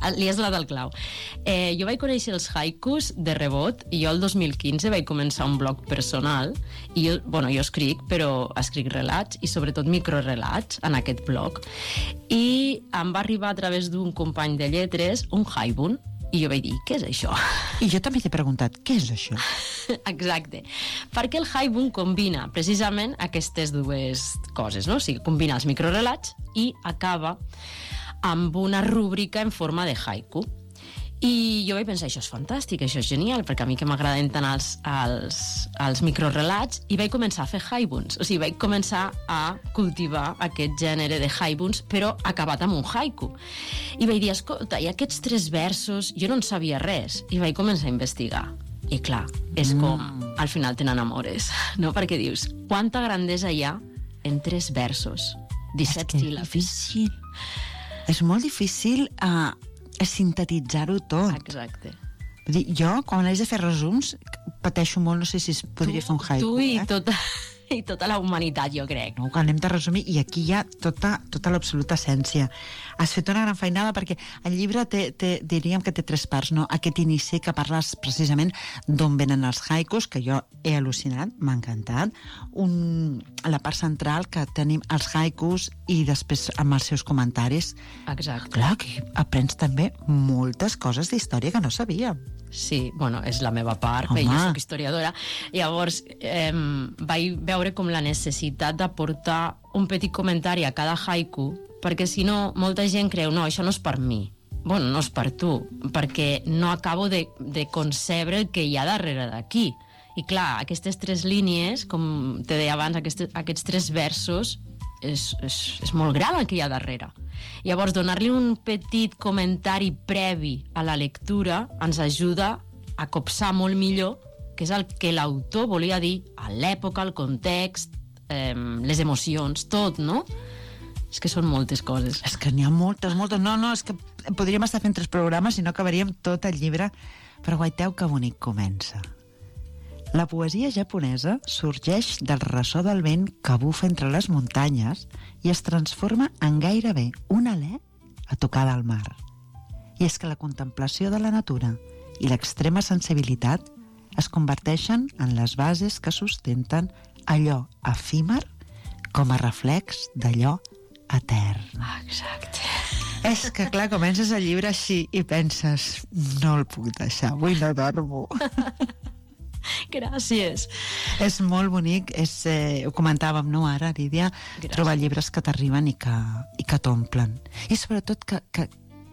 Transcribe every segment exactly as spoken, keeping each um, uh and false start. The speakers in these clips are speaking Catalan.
li has donat el clau. Eh, jo vaig conèixer els haikus de rebot i jo el dos mil quinze vaig començar un blog personal i jo, bueno, jo escric, però escric relats i sobretot microrelats en aquest blog. I em va arribar a través d'un company de lletres un haibun i jo vaig dir, què és això? I jo també t'he preguntat, què és això? Exacte, perquè el haibun combina precisament aquestes dues coses, no? O sigui, combina els microrelats i acaba amb una rúbrica en forma de haiku. I jo vaig pensar, això és fantàstic, això és genial, perquè a mi que m'agraden tant els, els, els microrelats, i vaig començar a fer haibuns. O sigui, vaig començar a cultivar aquest gènere de haibuns, però acabat amb un haiku. I vaig dir, escolta, i aquests tres versos, jo no en sabia res, i vaig començar a investigar. I clar, és com, mm. al final te n'enamores, no? Perquè dius, quanta grandesa hi ha en tres versos, disset síl·labes. És difícil. És molt difícil a... Uh... és sintetitzar-ho tot. Exacte. Vull dir, jo, quan haig de fer resums, pateixo molt, no sé si es podria tu, fer un haiku. Tu i, eh? tota, i tota la humanitat, jo crec. No, quan hem de resumir, i aquí hi ha tota, tota l'absoluta essència. Has fet una gran feinada perquè el llibre té, té, diríem que té tres parts, no? Aquest inici que parles precisament d'on venen els haikus, que jo he al·lucinat, m'ha encantat. Un, la part central que tenim els haikus i després amb els seus comentaris. Exacte. Clar, que aprens també moltes coses d'història que no sabíem. Sí, bueno, és la meva part, Home. jo soc historiadora. Llavors, eh, vaig veure com la necessitat d'aportar un petit comentari a cada haiku, perquè si no, molta gent creu, no, això no és per mi. Bueno, no és per tu, perquè no acabo de, de concebre el que hi ha darrere d'aquí. I clar, aquestes tres línies, com te deia abans, aquests, aquests tres versos, és, és, és molt gran el que hi ha darrere. Llavors, donar-li un petit comentari previ a la lectura ens ajuda a copsar molt millor què és el que l'autor volia dir a l'època, el context, eh, les emocions, tot, no? És que són moltes coses. És que n'hi ha moltes, moltes. No, no, és que podríem estar fent tres programes i no acabaríem tot el llibre. Però guaiteu que bonic comença. La poesia japonesa sorgeix del ressò del vent que bufa entre les muntanyes i es transforma en gairebé un alè a tocar del mar. I és que la contemplació de la natura i l'extrema sensibilitat es converteixen en les bases que sustenten allò efímer com a reflex d'allò etern. Exacte. És que, clar, comences el llibre així i penses, no el puc deixar, avui no dormo. Gràcies. És molt bonic, és, eh, ho comentàvem, no, ara, Lídia, Gràcies. trobar llibres que t'arriben i que, i que t'omplen. I sobretot que, que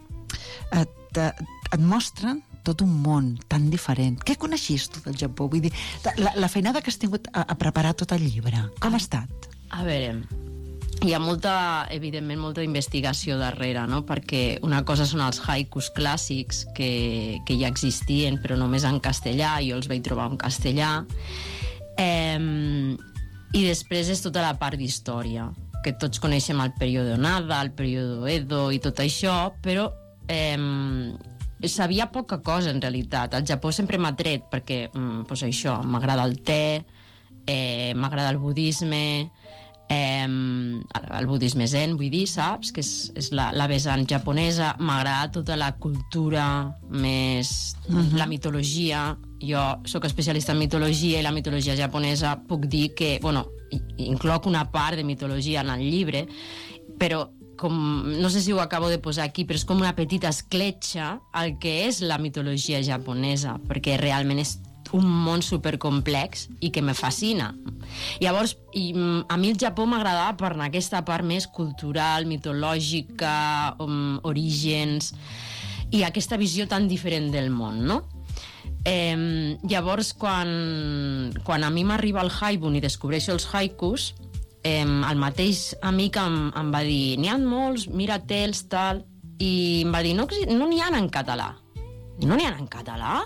et, et mostren tot un món tan diferent. Què coneixies tu del Japó? Vull dir, la, la feinada que has tingut a, a preparar tot el llibre, com ha estat? A veure, hi ha molta, evidentment, molta investigació darrere, no? Perquè una cosa són els haikus clàssics que, que ja existien, però només en castellà, jo els vaig trobar en castellà. Eh, I després és tota la part d'història, que tots coneixem el període Nada, el període Edo i tot això, però eh, sabia poca cosa, en realitat. El Japó sempre m'ha tret, perquè, mm, pues això, m'agrada el te, eh, m'agrada el budisme, Eh, el budisme zen, vull dir, saps? Que és, és la, la vessant japonesa. M'agrada tota la cultura més... Uh-huh. La mitologia. Jo sóc especialista en mitologia i la mitologia japonesa puc dir que, bueno, incloc una part de mitologia en el llibre, però com, no sé si ho acabo de posar aquí, però és com una petita escletxa al que és la mitologia japonesa, perquè realment és un món supercomplex i que me fascina. Llavors, i, a mi el Japó m'agradava per aquesta part més cultural, mitològica, um, orígens, i aquesta visió tan diferent del món, no? Eh, llavors, quan, quan a mi m'arriba el haibun i descobreixo els haikus, eh, el mateix amic em, em va dir, n'hi ha molts, mira-te'ls, tal, i em va dir, no n'hi no ha en català. No n'hi ha en català?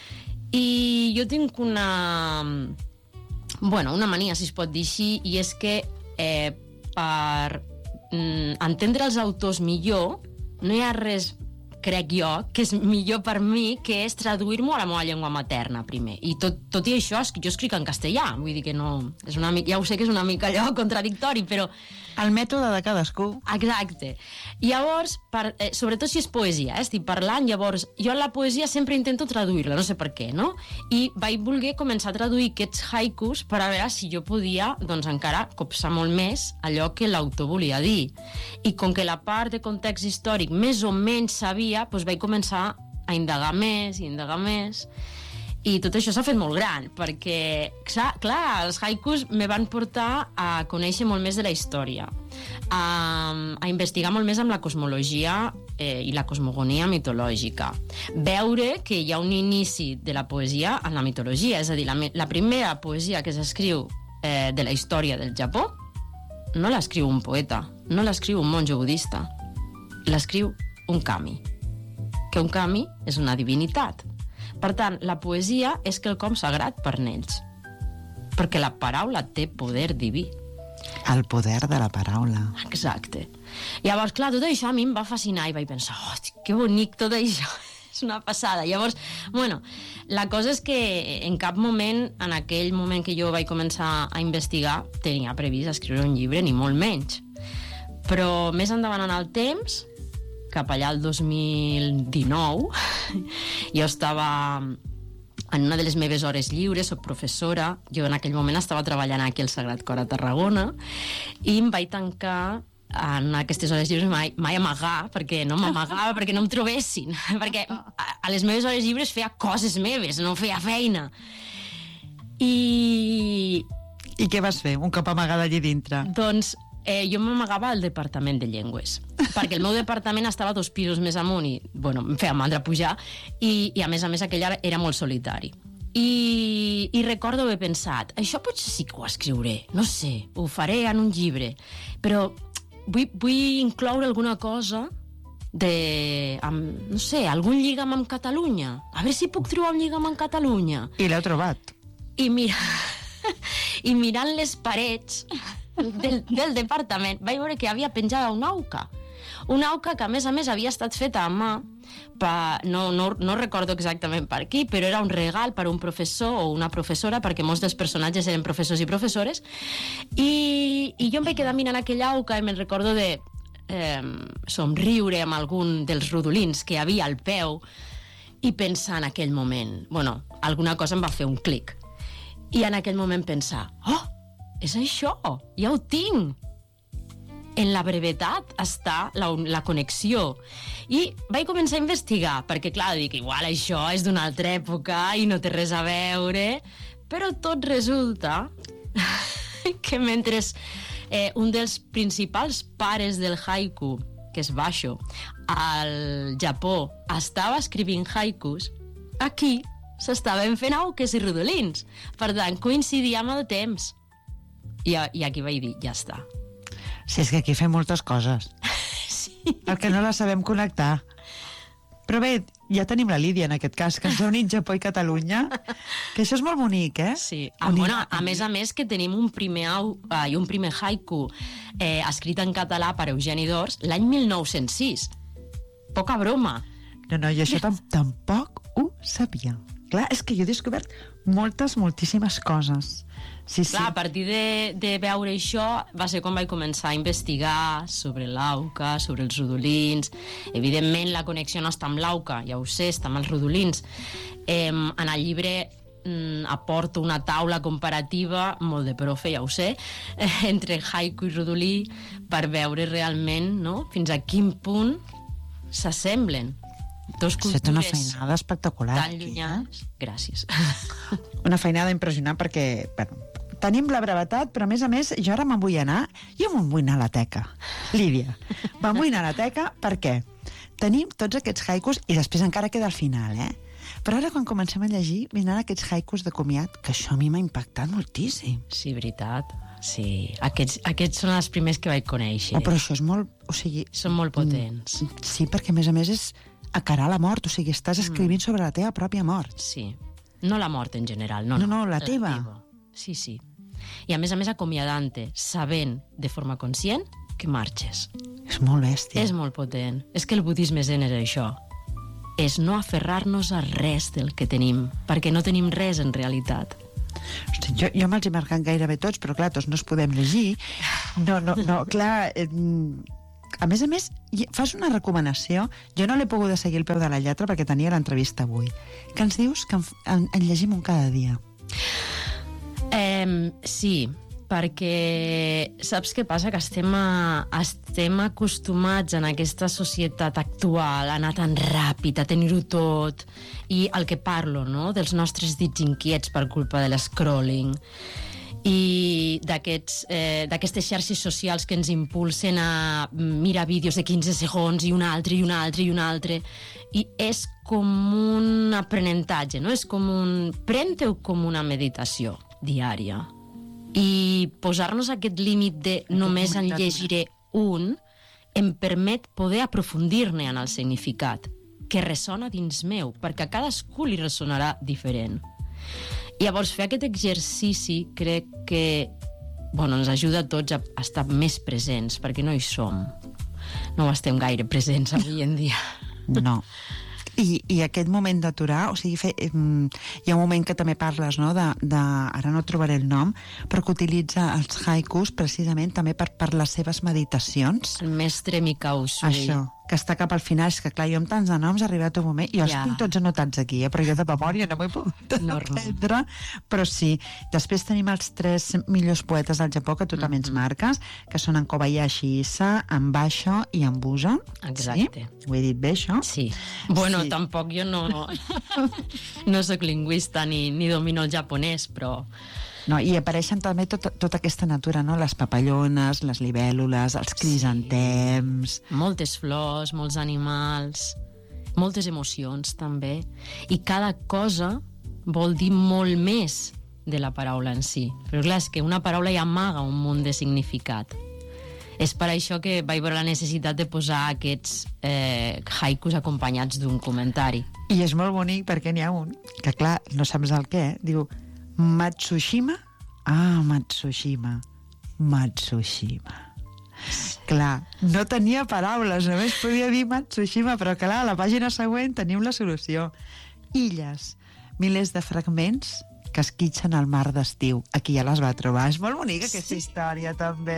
I jo tinc una... bueno, una mania, si es pot dir així, i és que eh, per mm, entendre els autors millor no hi ha res crec jo, que és millor per mi, que és traduir-m'ho a la meva llengua materna, primer. I tot, tot i això, jo escric en castellà, vull dir que no... És una mica, ja ho sé que és una mica allò contradictori, però... El mètode de cadascú. Exacte. I llavors, per, eh, sobretot si és poesia, eh, estic parlant, llavors, jo la poesia sempre intento traduir-la, no sé per què, no? I vaig voler començar a traduir aquests haikus per a veure si jo podia, doncs, encara copsar molt més allò que l'autor volia dir. I com que la part de context històric més o menys sabia, doncs vaig començar a indagar més i indagar més. I tot això s'ha fet molt gran, perquè, clar, clar els haikus me van portar a conèixer molt més de la història, a, a investigar molt més amb la cosmologia eh, i la cosmogonia mitològica, veure que hi ha un inici de la poesia en la mitologia, és a dir, la, la primera poesia que s'escriu eh, de la història del Japó no l'escriu un poeta, no l'escriu un monjo budista, l'escriu un kami, que un kami és una divinitat. Per tant, la poesia és quelcom sagrat per ells, perquè la paraula té poder diví. El poder de la paraula. Exacte. Llavors, clar, tot això a mi em va fascinar i vaig pensar, oh, que bonic tot això, és una passada. Llavors, bueno, la cosa és que en cap moment, en aquell moment que jo vaig començar a investigar, tenia previst escriure un llibre, ni molt menys. Però més endavant en el temps, cap allà el dos mil dinou, jo estava en una de les meves hores lliures, soc professora, jo en aquell moment estava treballant aquí al Sagrat Cor a Tarragona, i em vaig tancar en aquestes hores lliures, mai, mai amagar, perquè no m'amagava, perquè no em trobessin, perquè a, a les meves hores lliures feia coses meves, no feia feina. I... I què vas fer, un cop amagada allí dintre? Doncs Eh, jo m'amagava al departament de llengües, perquè el meu departament estava dos pisos més amunt i, bueno, em feia mandra pujar, i, i a més a més aquell era molt solitari. I, i recordo haver pensat, això potser sí que ho escriuré, no sé, ho faré en un llibre, però vull, vull incloure alguna cosa de, amb, no sé, algun lligam amb Catalunya, a veure si puc trobar un lligam amb Catalunya. I l'heu trobat? I mira, i mirant les parets del, del departament vaig veure que havia penjada una auca, una auca que a més a més havia estat feta a mà, pa, no, no, no recordo exactament per qui, però era un regal per un professor o una professora, perquè molts dels personatges eren professors i professores, i, i jo em vaig quedar mirant aquella auca i me'n recordo de eh, somriure amb algun dels rodolins que hi havia al peu i pensar en aquell moment, bueno, alguna cosa em va fer un clic, i en aquell moment pensar, oh, és això, ja ho tinc. En la brevetat està la, la connexió. I vaig començar a investigar, perquè, clar, dic, igual això és d'una altra època i no té res a veure, però tot resulta que mentre eh, un dels principals pares del haiku, que és Basho, al Japó estava escrivint haikus, aquí s'estaven fent auques i rodolins. Per tant, coincidia amb el temps. I, I aquí vaig dir, ja està. Sí, és que aquí fem moltes coses. Sí. El que no la sabem connectar. Però bé, ja tenim la Lídia, en aquest cas, que ens ha unit Japó i Catalunya, que això és molt bonic, eh? Sí. Ah, bueno, a més a més que tenim un primer, au, uh, un primer haiku eh, escrit en català per Eugeni d'Ors l'any mil nou-cents sis. Poca broma. No, no, i això tampoc ho sabia. Clar, és que jo he descobert moltes, moltíssimes coses. Sí, sí. Clar, a partir de, de veure això va ser quan vaig començar a investigar sobre l'auca, sobre els rodolins. Evidentment, la connexió no està amb l'auca, ja ho sé, està amb els rodolins. Eh, en el llibre mm, aporto una taula comparativa, molt de profe, ja ho sé, eh, entre haiku i rodolí, per veure realment, no?, fins a quin punt s'assemblen. Dos cultures. És una feinada espectacular. Tan llunyanes. Eh? Gràcies. Una feinada impressionant perquè, bueno, tenim la brevetat, però a més a més, jo ara me'n vull anar, jo me'n vull anar a la teca. Lídia, me'n vull anar a la teca perquè tenim tots aquests haikus i després encara queda al final, eh? Però ara quan comencem a llegir, vindran aquests haikus de comiat, que això a mi m'ha impactat moltíssim. Sí, veritat. Sí, aquests, aquests són els primers que vaig conèixer. Oh, però això és molt... O sigui, són molt potents. Sí, perquè a més a més és acarar la mort, o sigui, estàs escrivint mm. sobre la teva pròpia mort. Sí, no la mort en general, no, no, no, la, la teva. teva. Sí, sí. I a més a més acomiadant-te, sabent de forma conscient que marxes. És molt bèstia. És molt potent. És que el budisme zen és això. és no aferrar-nos a res del que tenim, perquè no tenim res en realitat. Hosti, jo, jo me'ls he marcat gairebé tots, però clar, tots no els podem llegir. No, no, no, clar... Eh, a més a més, fas una recomanació, jo no l'he pogut seguir al peu de la lletra perquè tenia l'entrevista avui, que ens dius que en, en, en llegim un cada dia. Eh, sí, perquè saps què passa? Que estem, a, estem acostumats en aquesta societat actual a anar tan ràpid, a tenir-ho tot, i el que parlo, no?, dels nostres dits inquiets per culpa de l'escrolling, i d'aquestes eh, xarxes socials que ens impulsen a mirar vídeos de quinze segons i un altre, i un altre, i un altre. I és com un aprenentatge, no? És com un... Pren-te-ho com una meditació diària. I posar-nos aquest límit de només en llegiré un em permet poder aprofundir-ne en el significat, que ressona dins meu, perquè a cadascú li ressonarà diferent. Llavors, fer aquest exercici crec que bueno, ens ajuda a tots a estar més presents, perquè no hi som. No estem gaire presents avui en dia. No. I, i aquest moment d'aturar, o sigui, fe, eh, hi ha un moment que també parles, no?, de, de, ara no trobaré el nom, però que utilitza els haikus precisament també per, per les seves meditacions. El mestre Mikao Usui. Això, que està cap al final, és que clar, jo amb tants de noms ha arribat un moment, jo ja. Els tinc tots anotats aquí, eh, però jo de memòria no m'he pogut aprendre, però sí. Després tenim els tres millors poetes del Japó que tu també ens marques, que són en Kobayashi Issa, en Basho i en Buzo. Exacte. Sí? Ho he dit bé, això? Sí. Bueno, sí. Tampoc jo no, no soc lingüista ni, ni domino el japonès, però... No, i apareixen també tota, tota aquesta natura, no? Les papallones, les libèl·lules, els crisantems... Sí. Moltes flors, molts animals, moltes emocions, també. I cada cosa vol dir molt més de la paraula en si. Però clar, és que una paraula ja amaga un munt de significat. És per això que vaig veure la necessitat de posar aquests eh, haikus acompanyats d'un comentari. I és molt bonic perquè n'hi ha un, que clar, no saps el què, eh? Diu... Matsushima? Ah, Matsushima. Matsushima. Clar, no tenia paraules, només podia dir Matsushima, però clar, a la pàgina següent tenim la solució. Illes, milers de fragments que esquitxen al mar d'estiu. Aquí ja les va trobar. És molt bonica aquesta sí. història, també.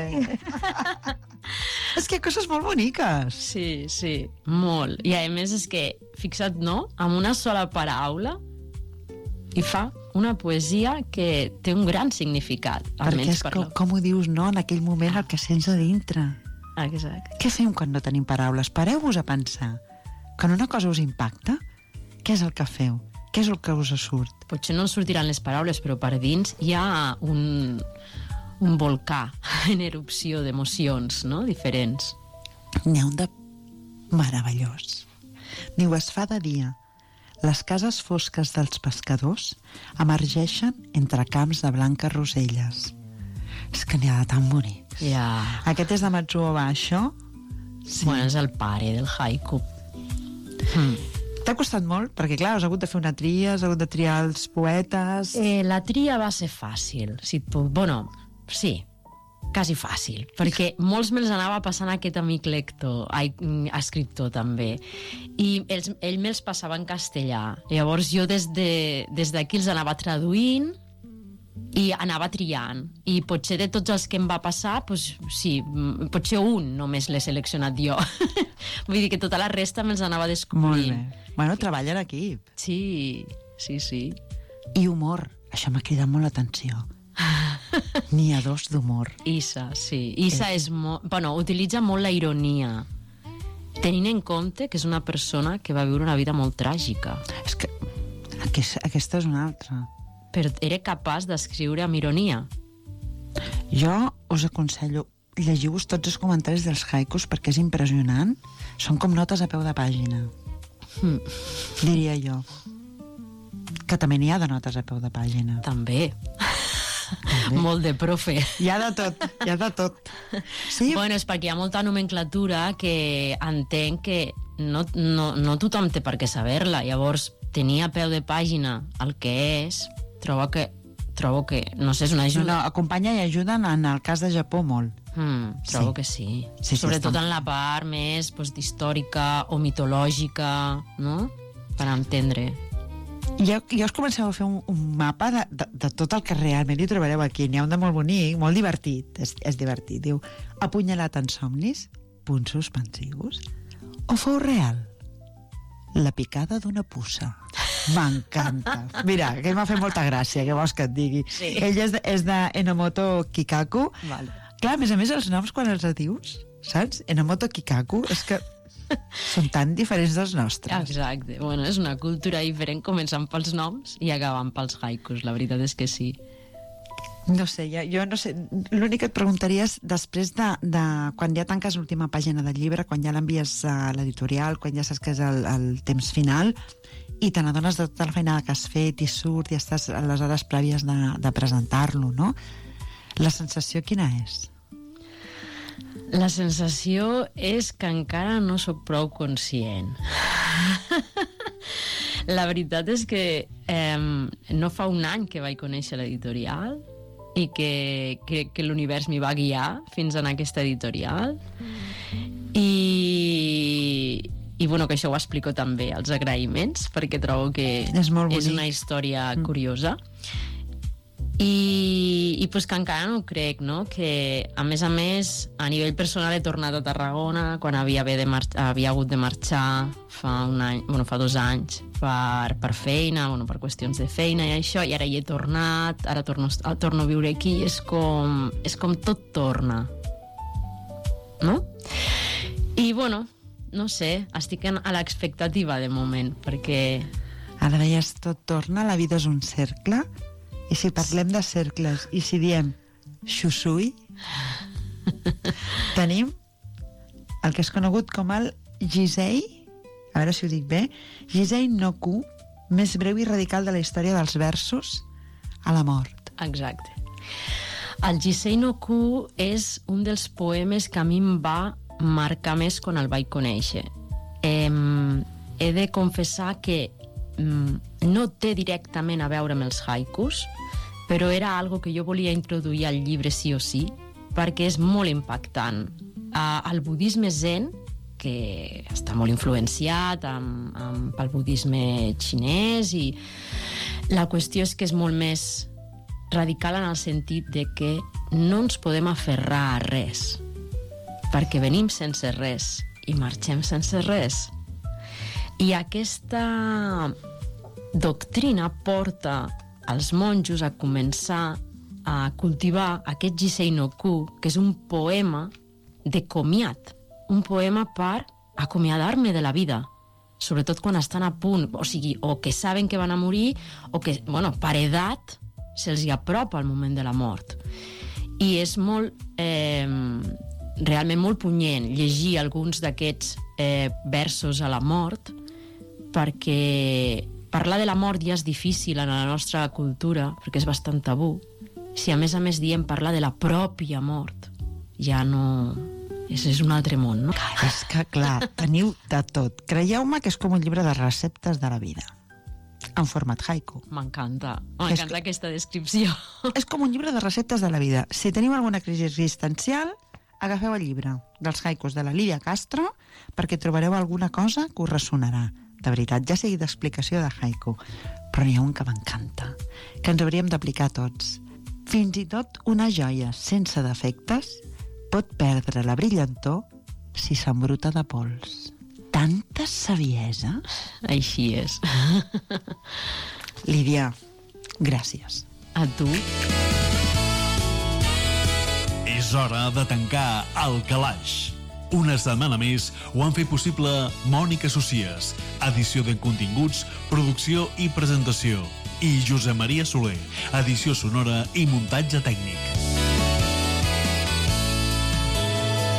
És que coses molt boniques. Sí, sí, molt. I a més és que, fixa't, no? Amb una sola paraula i fa una poesia que té un gran significat. Perquè és com, com ho dius, no? En aquell moment el que sents a dintre. Exacte. Què fem quan no tenim paraules? Pareu-vos a pensar. Quan una cosa us impacta, què és el que feu? Què és el que us surt? Potser no ens sortiran les paraules, però per dins hi ha un, un volcà en erupció d'emocions, no?, diferents. N'hi ha un de meravellós. Diu, es fa de dia. Les cases fosques dels pescadors emergeixen entre camps de blanques roselles. És que n'hi ha de tan bonics. Yeah. Aquest és de Matsuo Basho. Sí. Bueno, és el pare del haiku. Hmm. T'ha costat molt? Perquè, clar, has hagut de fer una tria, has hagut de triar els poetes... Eh, la tria va ser fàcil. Si puc... Bueno, sí, quasi fàcil, perquè molts me'ls anava passant aquest amic lector, ai, escriptor també, i ells, ell me'ls passava en castellà. Llavors jo des de, des d'aquí els anava traduint i anava triant. I potser de tots els que em va passar, pues, sí, potser un només l'he seleccionat jo. Vull dir que tota la resta me'ls anava descobrint. Molt bé. Bueno, treballa en equip. Sí, sí, sí. I humor. Això m'ha cridat molt l'atenció. N'hi ha dos d'humor. Issa, sí. Issa eh. és molt... Bueno, utilitza molt la ironia, tenint en compte que és una persona que va viure una vida molt tràgica. És que aquest, aquesta és una altra. Però era capaç d'escriure amb ironia. Jo us aconsello, llegiu-vos tots els comentaris dels haikus perquè és impressionant. Són com notes a peu de pàgina. Mm. Diria jo. Que també n'hi ha de notes a peu de pàgina. També. També. Molt de profe. Hi ha de tot, hi ha de tot. Sí? Bueno, és perquè hi ha molta nomenclatura que entenc que no, no, no tothom té per què saber-la. Llavors, tenir a peu de pàgina el que és, trobo que, trobo que no sé, és una ajuda. No, no, acompanya i ajuda en el cas de Japó molt. Mm, trobo sí. que sí. sí, sí Sobretot estan... en la part més pues, històrica o mitològica, no? per entendre. Ja, ja us comenceu a fer un, un mapa de, de, de tot el que realment hi trobareu aquí. N'hi ha un de molt bonic, molt divertit. És, és divertit. Diu, apunyalat en somnis, punts suspensius, o fou real? La picada d'una puça. M'encanta. Mira, que m'ha fet molta gràcia, que vols que et digui. Sí. Ell és de, és de Enomoto Kikaku. Vale. Clar, a més a més, els noms quan els dius, saps? Enomoto Kikaku, és que són tan diferents dels nostres. Exacte. Bueno, és una cultura diferent, començant pels noms i acabant pels haikus. La veritat és que sí. No sé, ja, jo no sé. L'únic que et preguntaria és, després de, de quan ja tanques l'última pàgina del llibre, quan ja l'envies a l'editorial, quan ja saps que és el, el temps final, i te n'adones de tota la feina que has fet i surt i estàs a les hores prèvies de, de presentar-lo, no? La sensació quina és? La sensació és que encara no sóc prou conscient. La veritat és que eh, no fa un any que vaig conèixer l'editorial i que crec que l'univers m'hi va guiar fins en aquesta editorial. I, i bueno, que això ho explico també, els agraïments, perquè trobo que és, molt és una història mm. curiosa. I, i pues que encara no ho crec, no? Que a més a més a nivell personal he tornat a Tarragona quan havia, de mar havia hagut de marxar fa un any, bueno, fa dos anys per, per feina, bueno, per qüestions de feina i això, i ara hi he tornat, ara torno, torno a viure aquí, és com, és com tot torna, no? I bueno, no sé, estic a l'expectativa de moment, perquè... Ara deies tot torna, la vida és un cercle. I si parlem de cercles i si diem Shusui, tenim el que és conegut com el Jisei, a veure si ho dic bé, Jisei no Ku, més breu i radical de la història dels versos a la mort. Exacte. El Jisei no Ku és un dels poemes que a mi em va marcar més quan el vaig conèixer. Eh, he de confessar que no té directament a veure amb els haikus, però era algo que jo volia introduir al llibre sí o sí, perquè és molt impactant. Uh, el budisme zen, que està molt influenciat amb, amb, pel budisme xinès, i la qüestió és que és molt més radical en el sentit de que no ens podem aferrar a res, perquè venim sense res i marxem sense res. I aquesta doctrina porta els monjos a començar a cultivar aquest Jisei no Ku, que és un poema de comiat, un poema per acomiadar-me de la vida, sobretot quan estan a punt, o sigui, o que saben que van a morir, o que, bueno, per edat se'ls hi apropa el moment de la mort. I és molt, eh, realment molt punyent llegir alguns d'aquests eh, versos a la mort, perquè parlar de la mort ja és difícil en la nostra cultura, perquè és bastant tabú. Si a més a més diem parlar de la pròpia mort, ja no... És, és un altre món, no? És que, clar, teniu de tot. Creieu-me que és com un llibre de receptes de la vida, en format haiku. M'encanta, m'encanta que... aquesta descripció. És com un llibre de receptes de la vida. Si teniu alguna crisi existencial, agafeu el llibre dels haikus de la Lídia Castro, perquè trobareu alguna cosa que us ressonarà. De veritat, ja sigui d'explicació de haiku, però n'hi ha un que m'encanta, que ens hauríem d'aplicar tots. Fins i tot una joia sense defectes pot perdre la brillantor si s'embruta de pols. Tanta saviesa! Així és. Lídia, gràcies. A tu. És hora de tancar el calaix. Una setmana més ho han fet possible Mònica Socies, edició de continguts, producció i presentació, i Josep Maria Soler, edició sonora i muntatge tècnic.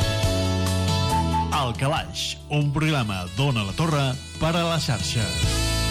El Calaix, un programa d'Ona la Torre per a la xarxa.